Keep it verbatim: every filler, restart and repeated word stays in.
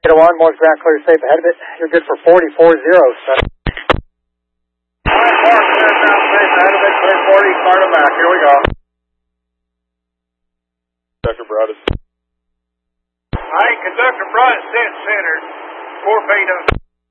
Get one, more ground clear safe ahead of it. You're good for forty-four zero, son. Alright, four clear ground safe ahead of it, clear forty, start them back. Here we go. Conductor Broadus. Alright, Conductor Broadus, set center. Four feet of